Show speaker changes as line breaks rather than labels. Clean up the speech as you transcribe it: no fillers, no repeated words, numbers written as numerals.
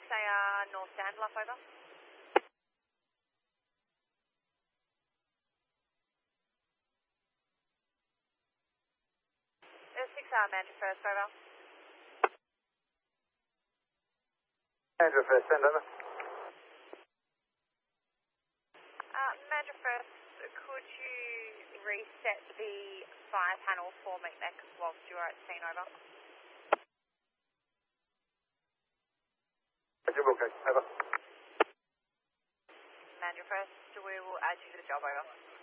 AR North Dandenluff, over. 6R Mandra First, over.
Mandra First, send over.
Mandra First, could you reset the fire panel for McNeck whilst you are at scene, over?
Roger, Wilco, over.
Mandra First, we will add you to the job, over.